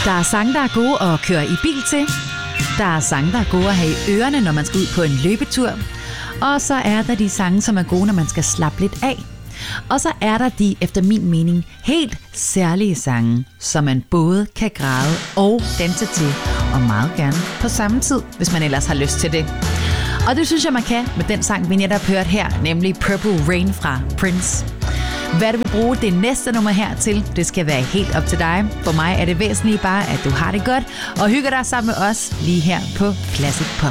Der er sange, der er gode at køre i bil til. Der er sange, der er gode at have i ørerne, når man skal ud på en løbetur. Og så er der de sange, som er gode, når man skal slappe lidt af. Og så er der de, efter min mening, helt særlige sange, som man både kan græde og danse til, og meget gerne på samme tid, hvis man ellers har lyst til det. Og det synes jeg, man kan med den sang, vi netop hørte her, nemlig Purple Rain fra Prince. Hvad du vil bruge det næste nummer her til, det skal være helt op til dig. For mig er det væsentligt bare, at du har det godt og hygger dig sammen med os lige her på Classic Pop.